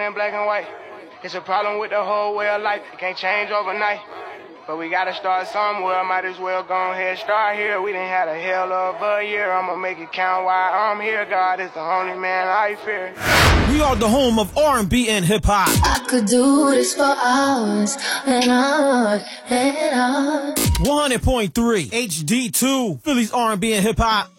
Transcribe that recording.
in black and white. It's a problem with the whole way of life. It can't change overnight. But we gotta start somewhere. Might as well go ahead, start here. We done had a hell of a year. I'ma make it count while I'm here. God is the only man I fear. We are the home of R&B and hip hop. I could do this for hours and on and on. 100.3 HD2, Philly's R&B and hip hop.